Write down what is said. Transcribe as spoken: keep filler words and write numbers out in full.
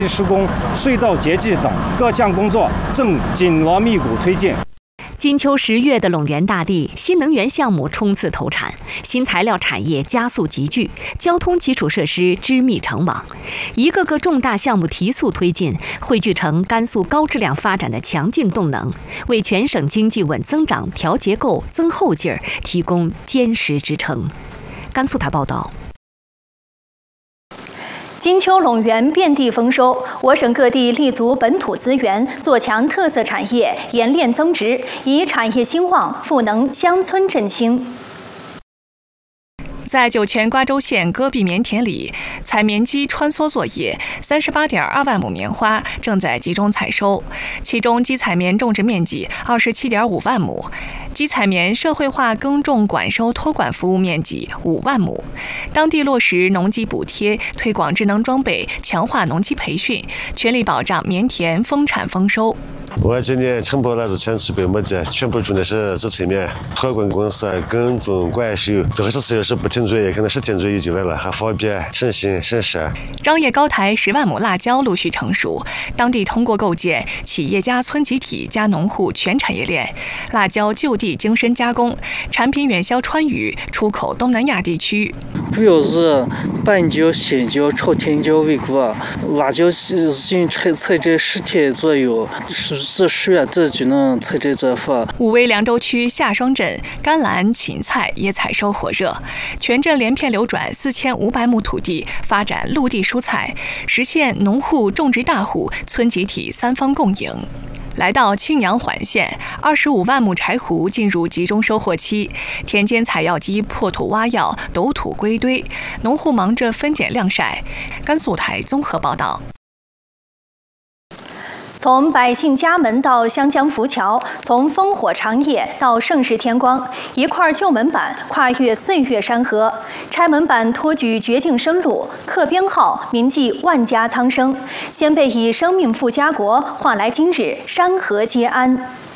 施工、隧道结构等各项工作正紧锣密鼓推进。 金秋十月的陇源大地，新能源项目冲刺投产，新材料产业加速集聚，交通基础设施织密成网，一个个重大项目提速推进，汇聚成甘肃高质量发展的强劲动能，为全省经济稳增长、调结构、增后劲儿提供坚实支撑。甘肃台报道。 金秋陇源遍地丰收，我省各地立足本土资源，做强特色产业，冶炼增值，以产业兴旺赋能乡村振兴。 在酒泉瓜州县戈壁棉田里，采棉机穿梭作业，三十八点二万亩棉花正在集中采收，其中机采棉种植面积二十七点五万亩。机采棉社会化耕种管收托管服务面积五万亩，当地落实农机补贴，推广智能装备，强化农机培训，全力保障棉田丰产丰收。 我今年承包了这千七百亩地，全部种的是自采棉，托管公司耕种管收，这个是只有是不停作业，可能是停作业就完了，还方便省心省事。 张掖高台十万亩辣椒陆续成熟，当地通过构建企业家村集体加农户全产业链，辣椒就地精深加工，产品远销川渝，出口东南亚地区。 主要是板椒、鲜椒、朝天椒为主，辣椒是仅采采摘十天左右，是至十月这就能采摘这份。 武威凉州区夏双镇甘蓝、芹菜也采收火热，全镇连片流转四千五百亩土地，发展陆地蔬菜，实现农户、种植大户、村集体三方共赢。来到青阳缓县，二十五万亩柴胡进入集中收获期，田间采药机破土挖药，抖土归堆，农户忙着分拣晾晒。甘肃台综合报道。 从百姓家门到湘江浮桥，从烽火长夜到盛世天光，一块旧门板跨越岁月山河。拆门板托举绝境生路，刻编号铭记万家苍生，先辈以生命赴家国，换来今日山河皆安。